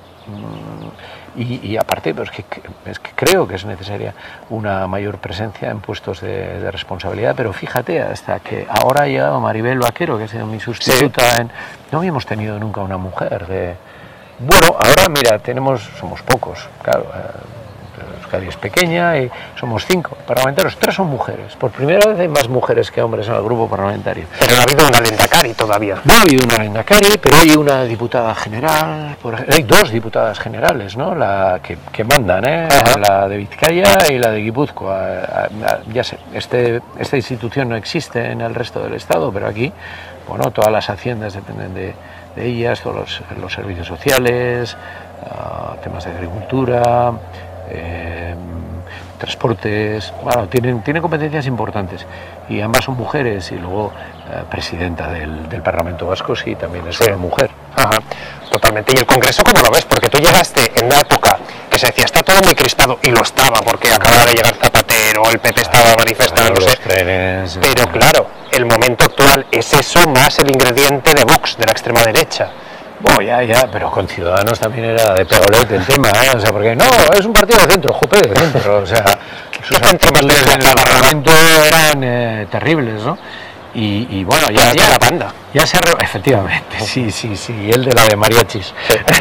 Y, y aparte, pues que, es que creo que es necesaria una mayor presencia en puestos de, de responsabilidad, pero fíjate, hasta que ahora ha llegado Maribel Vaquero, que ha sido mi sustituta, sí. en, no habíamos tenido nunca una mujer de... Bueno, ahora mira, tenemos, somos pocos, claro, Euskadi es pequeña y somos cinco parlamentarios, tres son mujeres. Por primera vez hay más mujeres que hombres en el grupo parlamentario. Pero no ha habido una Lehendakari todavía. No ha habido una Lehendakari, pero hay una diputada general, por, hay dos diputadas generales, ¿no? La que, que mandan, ¿eh? La de Vizcaya y la de Guipúzcoa. Ya sé, este, esta institución no existe en el resto del Estado, pero aquí, bueno, todas las haciendas dependen de, de ellas, todos los, los servicios sociales, uh, temas de agricultura, Eh, transportes, bueno, tienen, tienen competencias importantes y ambas son mujeres y luego eh, presidenta del, del Parlamento Vasco sí, también es sí. una mujer. Ajá, totalmente. ¿Y el Congreso cómo lo ves? Porque tú llegaste en una época que se decía está todo muy crispado y lo estaba porque acababa de llegar Zapatero, el P P estaba manifestándose, trenes, pero eh. claro, el momento actual es eso más el ingrediente de Vox, de la extrema derecha. Bueno, ya, ya, pero con Ciudadanos también era de pegolet el tema, ¿eh? O sea, porque no, es un partido de centro, jope, de centro, o sea, sus actitudes en el Parlamento eran eh, terribles, ¿no? Y, y bueno, ya, ya la banda. Ya se re... efectivamente, sí, sí, sí, y el de la de mariachis.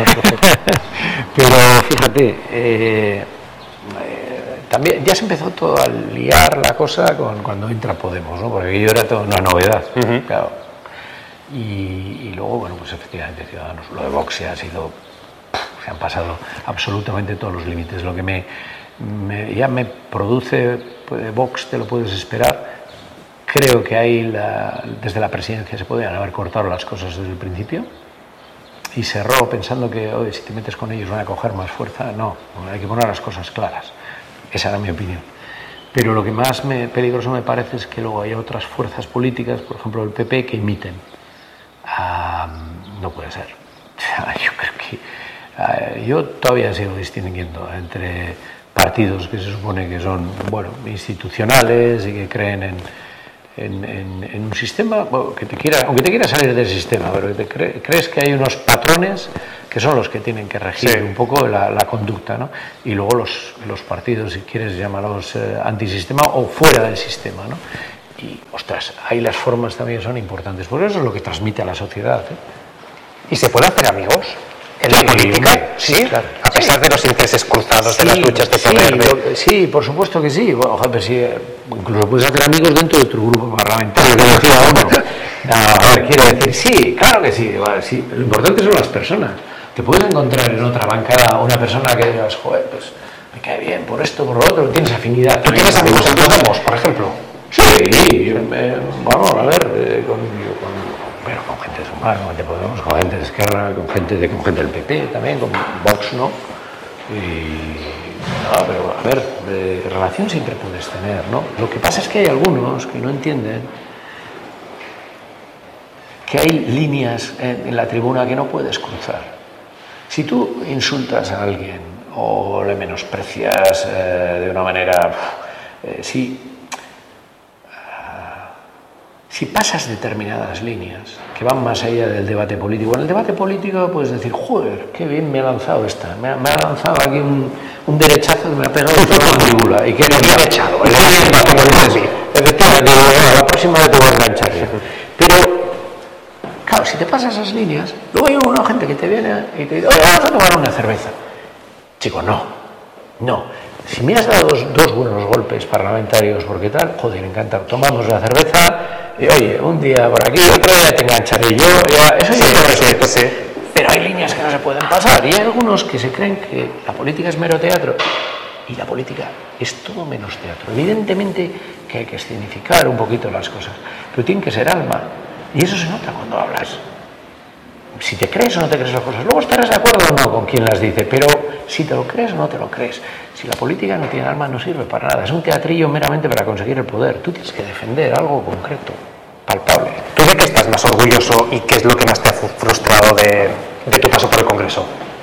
Pero fíjate, eh, eh, también ya se empezó todo a liar la cosa con cuando entra Podemos, ¿no? Porque yo era toda una novedad, uh-huh. claro. Y, y luego, bueno, pues efectivamente Ciudadanos, lo de Vox ha sido, se han pasado absolutamente todos los límites. Lo que me, me ya me produce pues, Vox, te lo puedes esperar. Creo que ahí la, desde la presidencia se podían haber cortado las cosas desde el principio y cerró pensando que oye, si te metes con ellos van a coger más fuerza. No, hay que poner las cosas claras. Esa era mi opinión. Pero lo que más me, peligroso me parece es que luego hay otras fuerzas políticas, por ejemplo el P P, que imiten. Um, no puede ser. Yo creo que uh, yo todavía sigo distinguiendo entre partidos que se supone que son bueno institucionales y que creen en, en, en, en un sistema, bueno, que te quiera, aunque te quiera salir del sistema, pero que te cre, crees que hay unos patrones que son los que tienen que regir sí. un poco la, la conducta, ¿no? Y luego los, los partidos, si quieres llamarlos eh, antisistema o fuera del sistema, ¿no? Y, ostras, ahí las formas también son importantes, porque eso es lo que transmite a la sociedad, ¿eh? ¿Y se puede hacer amigos en la sí, política? Hombre, sí, claro. A pesar sí. de los intereses cruzados, sí, de las luchas de poder. Sí, de... sí, por supuesto que sí. Bueno, joder, sí. Incluso puedes hacer amigos dentro de tu grupo parlamentario, que decía uno. No, a ver, quiero decir, sí, claro que sí, vale, sí. Lo importante son las personas. Te puedes encontrar en otra bancada una persona que digas, joder, pues me cae bien por esto, por lo otro, tienes afinidad. ¿Tú tienes amigos en Podemos, por ejemplo? Sí, yo, eh, vamos a ver, eh, con, yo, con, bueno, con gente de Sumar, con gente de Podemos, con gente de Esquerra, con gente, de, con gente del P P también, con Vox, ¿no? Y, no, pero a ver, de relación siempre puedes tener, ¿no? Lo que pasa es que hay algunos que no entienden que hay líneas en, en la tribuna que no puedes cruzar. Si tú insultas a alguien o le menosprecias eh, de una manera, eh, si, uh, si pasas determinadas líneas que van más allá del debate político, en el debate político puedes decir, joder, qué bien me ha lanzado esta, me ha, me ha lanzado aquí un, un derechazo que me ha pegado toda la mandíbula y que no me ha echado, efectivamente, la próxima vez te voy a enganchar. Pero claro, si te pasas esas líneas, luego hay una gente que te viene y te dice, oye, vamos a tomar una cerveza. Chico, no, no. Si me has dado dos, dos buenos golpes parlamentarios, porque tal, joder, encantado, tomamos la cerveza y oye, un día por aquí, otro día te engancharé yo, ya, eso sí, yo te respeto. Sí. Pero hay líneas que no se pueden pasar y hay algunos que se creen que la política es mero teatro y la política es todo menos teatro. Evidentemente que hay que escenificar un poquito las cosas, pero tiene que ser alma. Y eso se nota cuando hablas. Si te crees o no te crees las cosas. Luego estarás de acuerdo o no con quien las dice, pero si te lo crees o no te lo crees. Si la política no tiene alma, no sirve para nada. Es un teatrillo meramente para conseguir el poder. Tú tienes que defender algo concreto, palpable. ¿Tú de qué estás más orgulloso y qué es lo que más te ha frustrado de, de tu paso por el Congreso?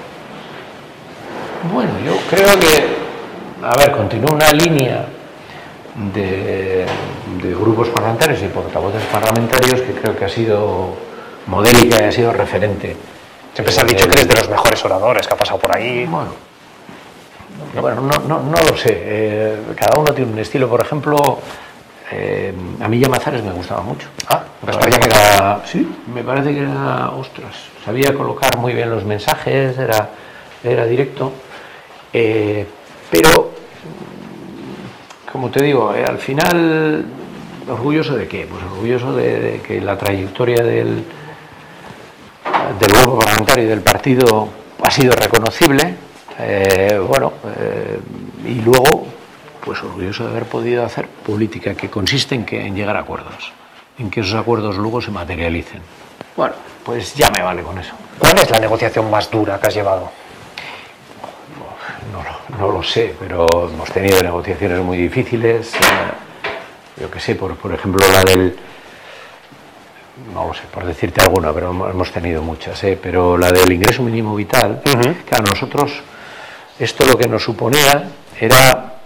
Bueno, yo creo que, a ver, continúa una línea De, de grupos parlamentarios y portavoces parlamentarios que creo que ha sido modélica y ha sido referente. Siempre se ha dicho que eres de los mejores oradores que ha pasado por ahí. Bueno, no, bueno, no, no, no lo sé. Eh, cada uno tiene un estilo. Por ejemplo, eh, a mí Llamazares me gustaba mucho. Ah, pues parecía que era... Sí, me parece que era, ostras, sabía colocar muy bien los mensajes, era, era directo. Eh, pero... Como te digo, eh, al final, ¿orgulloso de qué? Pues orgulloso de, de que la trayectoria del, del grupo parlamentario y del partido ha sido reconocible, eh, bueno, eh, y luego, pues orgulloso de haber podido hacer política que consiste en, que, en llegar a acuerdos, en que esos acuerdos luego se materialicen. Bueno, pues ya me vale con eso. ¿Cuál es la negociación más dura que has llevado? No, no lo sé, pero hemos tenido negociaciones muy difíciles. Eh, yo qué sé, por, por ejemplo, la del... No lo sé, por decirte alguna, pero hemos tenido muchas, ¿eh? Pero la del ingreso mínimo vital, uh-huh. que a nosotros esto lo que nos suponía era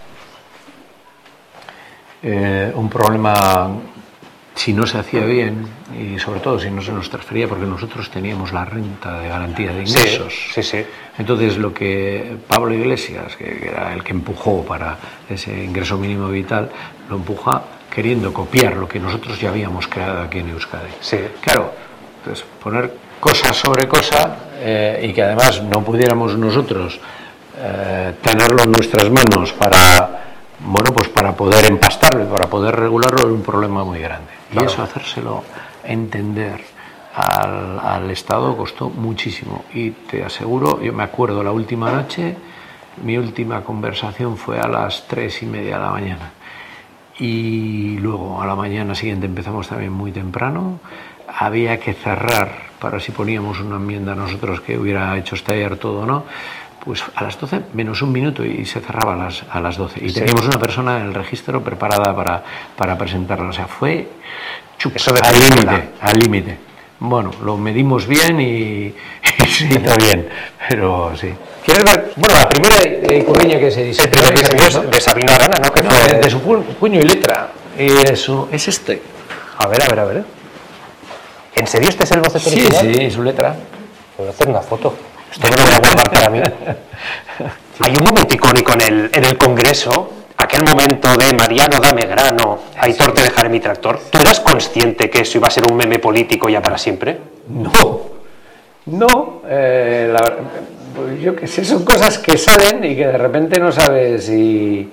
eh, un problema... Si no se hacía bien y sobre todo si no se nos transfería, porque nosotros teníamos la renta de garantía de ingresos. Sí, sí, sí. Entonces lo que Pablo Iglesias, que era el que empujó para ese ingreso mínimo vital, lo empuja queriendo copiar lo que nosotros ya habíamos creado aquí en Euskadi. Sí. Claro, pues poner cosas sobre cosa eh, y que además no pudiéramos nosotros eh, tenerlo en nuestras manos para... Bueno, pues para poder empastarlo y para poder regularlo era un problema muy grande. Claro. Y eso, hacérselo entender al, al Estado costó muchísimo. Y te aseguro, yo me acuerdo la última noche, mi última conversación fue a las tres y media de la mañana. Y luego a la mañana siguiente empezamos también muy temprano. Había que cerrar para si poníamos una enmienda nosotros que hubiera hecho estallar todo o no. Pues a las doce menos un minuto y se cerraba a las, a las doce. Y sí. Teníamos una persona en el registro preparada para, para presentarla. O sea, fue chup, Eso de al límite, al límite. Bueno, lo medimos bien y, y se hizo bien, pero sí. ¿Quieres ver? Bueno, la primera icurriña que se dice el primer es de Sabino Arana, ¿no? Que no, fue... de su puño y letra. Y eso, es este. A ver, a ver, a ver. ¿En serio este es el boceto Sí, original? sí, su letra. Voy a hacer una foto. Esto me lo voy a guardar para mí. Hay un momento icónico en el, en el Congreso, aquel momento de Mariano, dame grano, Aitor, te dejaré mi tractor. ¿Tú eras consciente que eso iba a ser un meme político ya para siempre? No, no, eh, la, pues yo qué sé, son cosas que salen y que de repente no sabes si...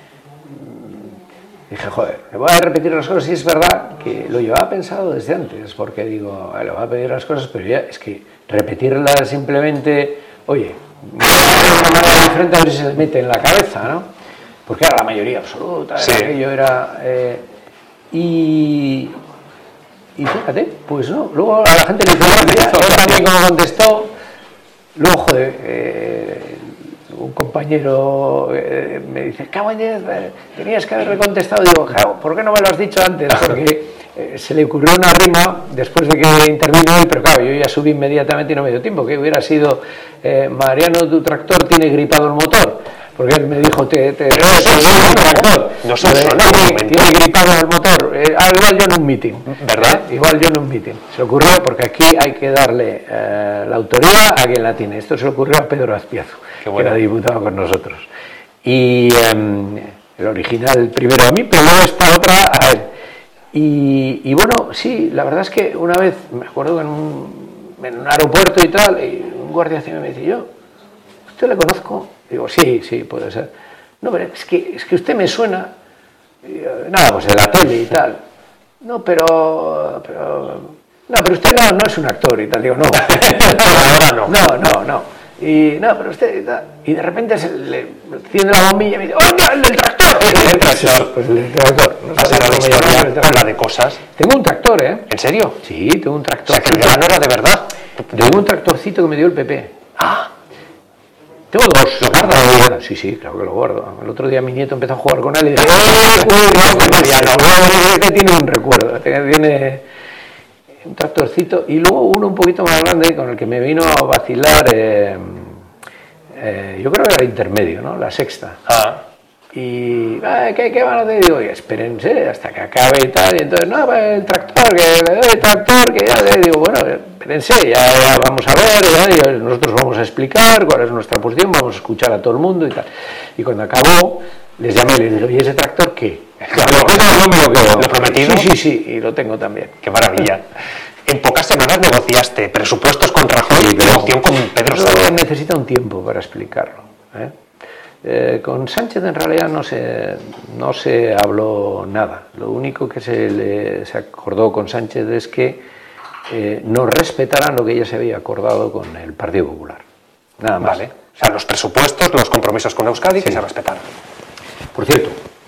Dije, joder, me voy a repetir las cosas y es verdad que lo llevaba pensado desde antes, porque digo, vale, voy a pedir las cosas, pero ya es que repetirlas simplemente, oye, de una manera diferente a ver si se les mete en la cabeza, ¿no? Porque era la mayoría absoluta, Sí. aquello era... Eh, y... Y fíjate, pues no, luego a la gente le dice, él también como contestó, luego, joder, eh, un compañero eh, me dice, cago en diez, tenías que haberle contestado, digo, ¿por qué no me lo has dicho antes? Porque eh, se le ocurrió una rima después de que intervino él, pero claro, yo ya subí inmediatamente y no me dio tiempo, que hubiera sido, eh, Mariano, tu tractor tiene gripado el motor. Porque él me dijo, te, te, Pero no son un tractor. no son tiene, solo tiene gripado el motor. Eh, ah, igual yo en un meeting. ¿Verdad? Eh, igual yo en un meeting. Se le ocurrió, porque aquí hay que darle eh, la autoría a quien la tiene. Esto se le ocurrió a Pedro Azpiazu, bueno. que era diputado con nosotros. Y eh, el original primero a mí, pero luego esta otra a él. Y, y bueno, sí, la verdad es que una vez, me acuerdo que en un, en un aeropuerto y tal, y un guardia civil me dice, yo, ¿usted le conozco? Digo, sí, sí, puede ser. No, pero es que, es que usted me suena, y, nada, pues en la tele y tal. No, pero, pero no, pero usted no, no es un actor y tal. Digo, no, ahora no. No, no, no. Y no, pero usted y tal. Y de repente se le enciende la bombilla y me dice, ¡oh, el del tractor! El tractor, pues el tractor. No ¿Vas a la historia o la de cosas? Tengo un tractor, ¿eh? ¿En serio? Sí, tengo un tractor. O sea, que el grano era de verdad. Tengo un tractorcito que me dio el P P. Ah, tengo dos. ¿Lo guardo? Sí, sí, claro que lo guardo. El otro día mi nieto empezó a jugar con él y dije, ¡oh, cuidado! Que tiene un recuerdo, tiene un tractorcito y luego uno un poquito más grande con el que me vino a vacilar, eh, eh, yo creo que era el intermedio, ¿no? La sexta. ah. Y, ¿qué, qué van a hacer? Y digo, espérense hasta que acabe y tal. Y entonces, no, el tractor, que le doy el tractor, que ya le digo, bueno, espérense, ya, ya vamos a ver, ya, ya, nosotros vamos a explicar cuál es nuestra posición, vamos a escuchar a todo el mundo y tal. Y cuando acabó, les llamé y les dije, ¿y ese tractor qué? Claro, no me lo quedo. ¿Lo prometido? Sí, sí, sí, y lo tengo también. Qué maravilla. En pocas semanas negociaste presupuestos con Rajoy y negociación con Pedro Sánchez. Necesita un tiempo para explicarlo, ¿eh? Eh, con Sánchez en realidad no se, no se habló nada. Lo único que se, le, se acordó con Sánchez es que eh, nos respetaran lo que ya se había acordado con el Partido Popular. Nada más. Vale. O sea, los presupuestos, los compromisos con Euskadi, sí, que se respetaran. Por cierto,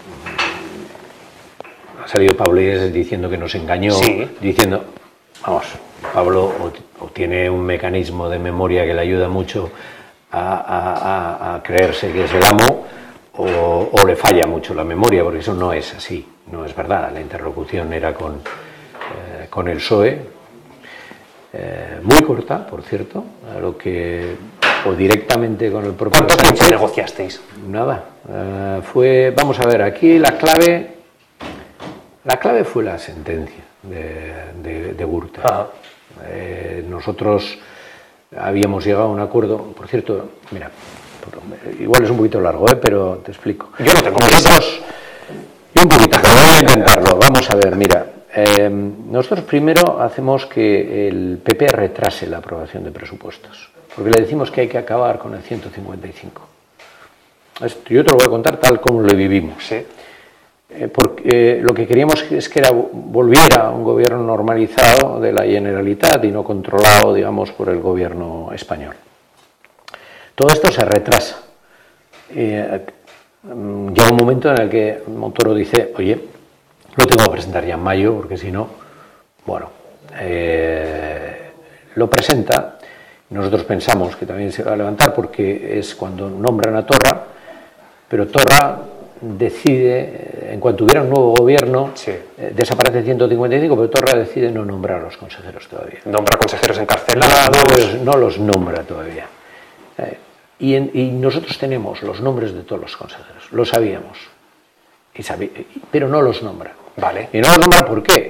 ha salido Pablo Iglesias diciendo que nos engañó, sí. diciendo, vamos, Pablo o, o tiene un mecanismo de memoria que le ayuda mucho A, a, a creerse que es el amo o, o le falla mucho la memoria, porque eso no es así, no es verdad. La interlocución era con, eh, con el P S O E, eh, muy corta, por cierto, a lo que, o directamente con el propio ¿Cuánto Sánchez. tiempo negociasteis? Nada, eh, fue, vamos a ver, aquí la clave, la clave fue la sentencia de, de, de Gürtel. Eh, nosotros habíamos llegado a un acuerdo, por cierto, mira, igual es un poquito largo, ¿eh? Pero te explico. Yo no tengo nosotros, yo un poquito, pero voy a intentarlo. Vamos a ver, mira, eh, nosotros primero hacemos que el P P retrase la aprobación de presupuestos, porque le decimos que hay que acabar con el ciento cincuenta y cinco. Esto yo te lo voy a contar tal como lo vivimos. Sí. Eh, porque eh, lo que queríamos es que era, volviera un gobierno normalizado de la Generalitat y no controlado, digamos, por el gobierno español. Todo esto se retrasa. Eh, llega un momento en el que Montoro dice, oye, lo tengo que presentar ya en mayo, porque si no, bueno, eh, lo presenta. Nosotros pensamos que también se va a levantar porque es cuando nombran a Torra, pero Torra decide, en cuanto hubiera un nuevo gobierno, sí. eh, desaparece ciento cincuenta y cinco, pero Torra decide no nombrar a los consejeros todavía. ¿Nombra consejeros encarcelados? No, no, los, no los nombra todavía. Eh, y, en, y nosotros tenemos los nombres de todos los consejeros, lo sabíamos, y sabí, pero no los nombra. Vale. ¿Y no los nombra por qué?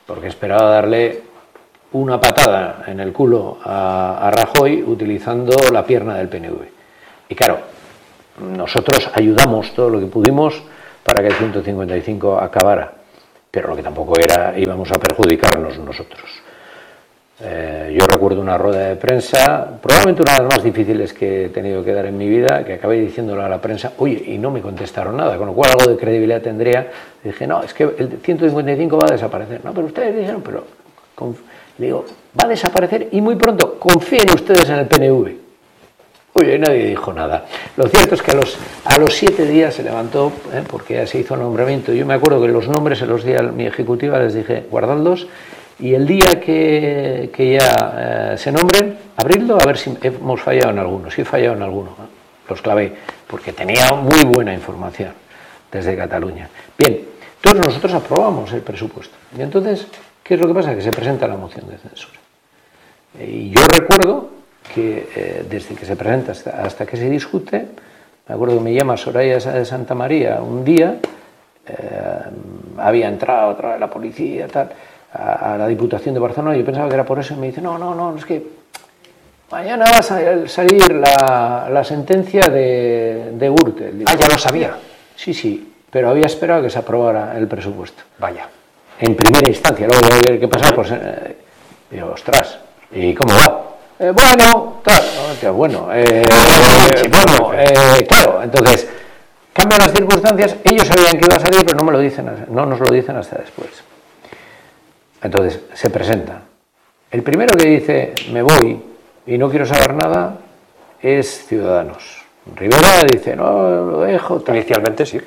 porque esperaba darle una patada en el culo a, a Rajoy utilizando la pierna del P N V. Y claro, nosotros ayudamos todo lo que pudimos para que el ciento cincuenta y cinco acabara, pero lo que tampoco era, íbamos a perjudicarnos nosotros. Eh, yo recuerdo una rueda de prensa, probablemente una de las más difíciles que he tenido que dar en mi vida, que acabé diciéndole a la prensa, oye, y no me contestaron nada, con lo cual algo de credibilidad tendría. Dije, no, es que el ciento cincuenta y cinco va a desaparecer. No, pero ustedes dijeron, pero... Le digo, va a desaparecer y muy pronto, confíen ustedes en el P N V. Oye, nadie dijo nada. Lo cierto es que a los, a los siete días se levantó, ¿eh? porque ya se hizo el nombramiento. Yo me acuerdo que los nombres se los di a mi ejecutiva, les dije, guardadlos, y el día que, que ya eh, se nombren, abridlo, a ver si hemos fallado en alguno. Si he fallado en alguno, ¿eh? Los clavé, porque tenía muy buena información desde Cataluña. Bien, entonces nosotros aprobamos el presupuesto. Y entonces, ¿qué es lo que pasa? Que se presenta la moción de censura. Y yo recuerdo que eh, desde que se presenta hasta, hasta que se discute, me acuerdo que me llama Soraya de Santa María un día, eh, había entrado otra vez la policía, tal, a, a la Diputación de Barcelona, yo pensaba que era por eso, y me dice, no, no, no, es que mañana va a salir la, la sentencia de, de Gürtel. Ah, ya lo sabía. Sí, sí, pero había esperado que se aprobara el presupuesto. Vaya. En primera instancia, luego había que pasar por... Eh, digo, ostras, ¿y cómo va? Eh, bueno, tal, no, bueno, eh, eh, bueno, eh, claro, entonces, cambian las circunstancias, ellos sabían que iba a salir, pero no me lo dicen, no nos lo dicen hasta después. Entonces, se presenta. El primero que dice, me voy y no quiero saber nada, es Ciudadanos. Rivera dice, no, lo dejo, tal. Inicialmente sí.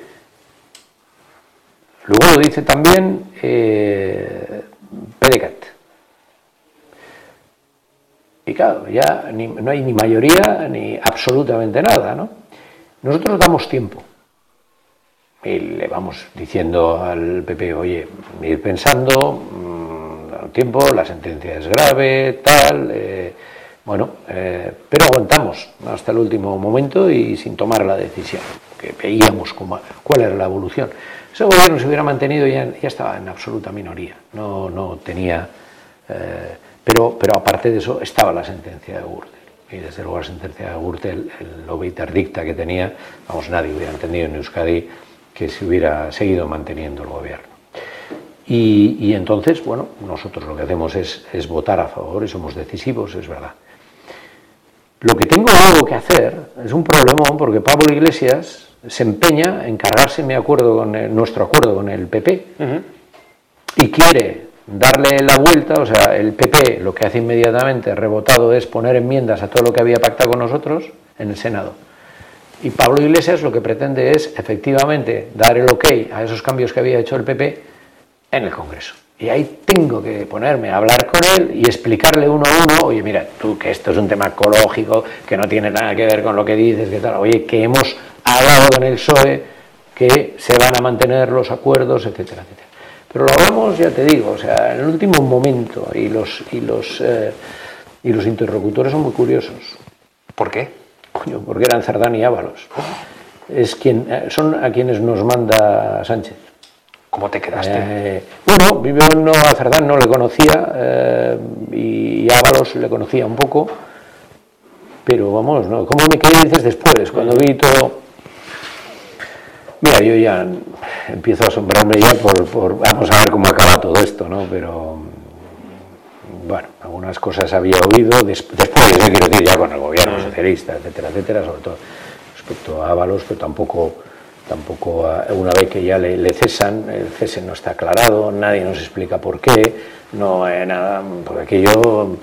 Luego lo dice también eh, P D C A T. Y claro, ya ni, no hay ni mayoría ni absolutamente nada, ¿no? Nosotros damos tiempo. Y le vamos diciendo al P P, oye, ir pensando, mmm, tiempo, la sentencia es grave, tal, eh, bueno, eh, pero aguantamos hasta el último momento y sin tomar la decisión, que veíamos cómo, cuál era la evolución. Ese gobierno se hubiera mantenido ya, ya estaba en absoluta minoría, no, no tenía... Eh, pero, pero aparte de eso estaba la sentencia de Gürtel. Y desde luego la sentencia de Gürtel, el obiter dicta que tenía, vamos, nadie hubiera entendido en Euskadi que se hubiera seguido manteniendo el gobierno. Y, y entonces, bueno, nosotros lo que hacemos es, es votar a favor y somos decisivos, es verdad. Lo que tengo luego que hacer es un problemón porque Pablo Iglesias se empeña en cargarse mi acuerdo con el, nuestro acuerdo con el P P uh-huh. y quiere darle la vuelta, o sea, el P P lo que hace inmediatamente rebotado es poner enmiendas a todo lo que había pactado con nosotros en el Senado. Y Pablo Iglesias lo que pretende es efectivamente dar el ok a esos cambios que había hecho el P P en el Congreso. Y ahí tengo que ponerme a hablar con él y explicarle uno a uno, oye, mira, tú que esto es un tema ecológico, que no tiene nada que ver con lo que dices, que tal, oye, que hemos hablado con el P S O E, que se van a mantener los acuerdos, etcétera, etcétera. Pero lo hablamos, ya te digo, o sea, en el último momento, y los, y los, eh, y los interlocutores son muy curiosos. ¿Por qué? Coño, porque eran Cerdán y Ábalos. Es quien, son a quienes nos manda Sánchez. ¿Cómo te quedaste? Eh, bueno, yo no, a Cerdán no le conocía eh, y a Ábalos le conocía un poco, pero vamos, ¿no? ¿Cómo me quedé dices después? Cuando vi todo... Mira, yo ya empiezo a asombrarme ya por, por... Vamos a ver cómo acaba todo esto, ¿no? Pero... Bueno, algunas cosas había oído des, después, yo quiero decir, ya con el gobierno socialista, etcétera, etcétera, sobre todo respecto a Ábalos, pero tampoco... Tampoco una vez que ya le, le cesan, el cese no está aclarado, nadie nos explica por qué, no hay nada, porque aquello...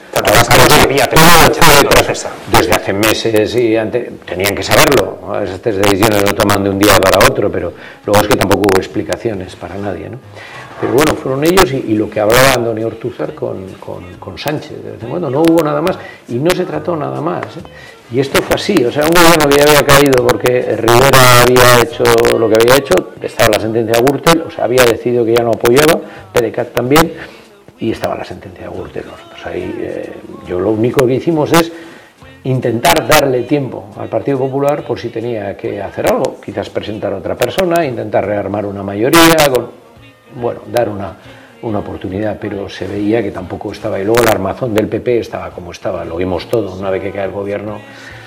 Desde hace meses y antes, tenían que saberlo, ¿no? Estas decisiones no toman de un día para otro, pero luego es que tampoco hubo explicaciones para nadie, ¿no? Pero bueno, fueron ellos y, y lo que hablaba Andoni Ortúzar con, con, con Sánchez. Bueno, no hubo nada más y no se trató nada más, ¿eh? Y esto fue así, o sea, un gobierno que ya había caído porque Rivera había hecho lo que había hecho, estaba la sentencia de Gürtel, o sea, había decidido que ya no apoyaba, P D C A T también, y estaba la sentencia de Gürtel. Nosotros ahí, eh, yo lo único que hicimos es intentar darle tiempo al Partido Popular por si tenía que hacer algo, quizás presentar a otra persona, intentar rearmar una mayoría, con, bueno, dar una, una oportunidad, pero se veía que tampoco estaba. Y luego el armazón del P P estaba como estaba, lo vimos todo. Una vez que cae el gobierno,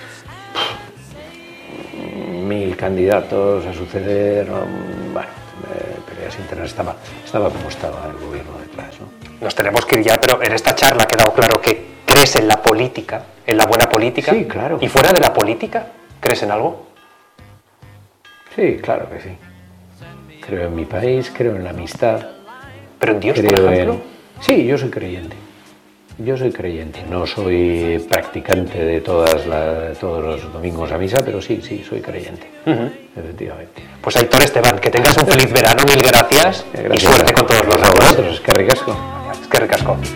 mil candidatos a suceder, bueno, eh, peleas internas, estaba, estaba como estaba el gobierno detrás, ¿no? Nos tenemos que ir ya, pero en esta charla ha quedado claro que crees en la política, en la buena política. Sí, claro. ¿Y fuera de la política, crees en algo? Sí, claro que sí. Creo en mi país, creo en la amistad. ¿Pero en Dios, creo por ejemplo? En... Sí, yo soy creyente. Yo soy creyente. No soy practicante de, todas la, de todos los domingos a misa, pero sí, sí, soy creyente. Uh-huh. Efectivamente. Pues Aitor Esteban, que tengas un feliz verano, mil gracias, gracias y suerte con todos los regalos. Es que ricasco. Es que ricasco.